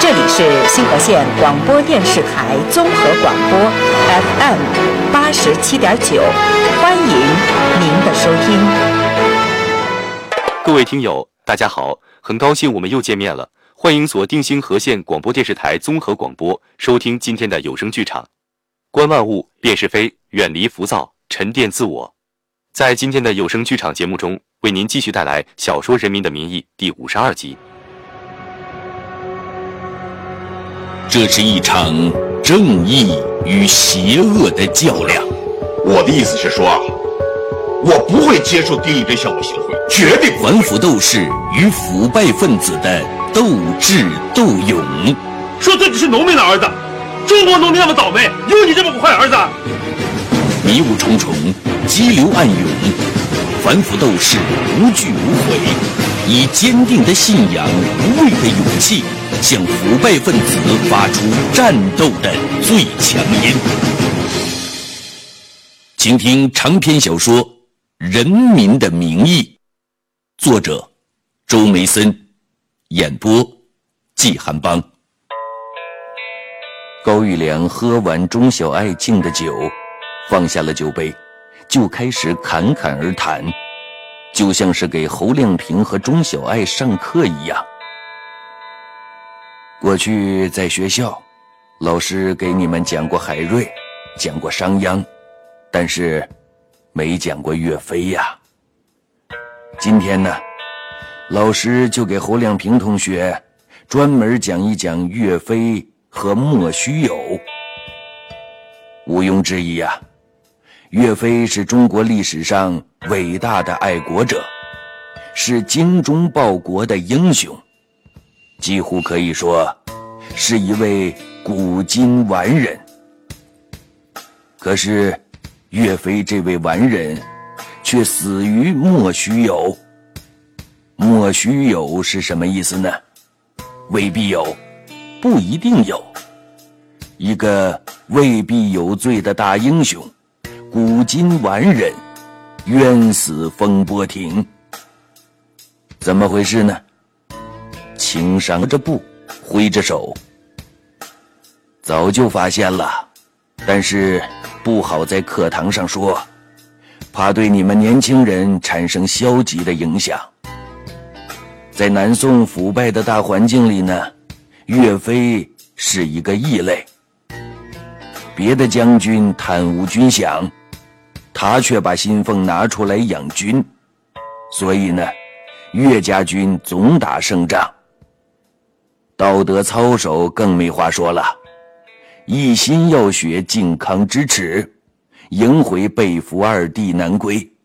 这里是新河县广播电视台综合广播 FM 87.9，欢迎您的收听。 各位听友，大家好，很高兴我们又见面了，欢迎锁定新河县广播电视台综合广播，收听今天的有声剧场。观万物，辨是非，远离浮躁，沉淀自我。在今天的有声剧场节目中，为您继续带来小说《人民的名义》第52集。 这是一场正义与邪恶的较量。 我的意思是说啊，我不会接受第一堆项目行贿，绝对不会。 反腐斗士与腐败分子的斗智斗勇。 说自己是农民的儿子，中国农民那么倒霉，有你这么个坏儿子？ 迷雾重重，激流暗涌，反腐斗士无惧无悔，以坚定的信仰、无畏的勇气，向腐败分子发出战斗的最强音。请听长篇小说《人民的名义》，作者周梅森，演播季寒邦。高玉良喝完钟小爱敬的酒，放下了酒杯，就开始侃侃而谈，就像是给侯亮平和钟小爱上课一样。过去在学校，老师给你们讲过海瑞，讲过商鞅，但是没讲过岳飞呀。今天呢，老师就给侯亮平同学专门讲一讲岳飞和莫须有。毋庸置疑啊，岳飞是中国历史上伟大的爱国者，是精忠报国的英雄，几乎可以说是一位古今完人。可是岳飞这位完人却死于莫须有。莫须有是什么意思呢？未必有，不一定有。一个未必有罪的大英雄，古今完人，冤死风波亭。怎么回事呢？轻伤着步，挥着手。早就发现了，但是不好在课堂上说，怕对你们年轻人产生消极的影响。在南宋腐败的大环境里呢，岳飞是一个异类。别的将军贪污军饷，他却把薪俸拿出来养军，所以呢，岳家军总打胜仗。道德操守更没话说了，一心要学靖康之耻，迎回被俘二弟南归。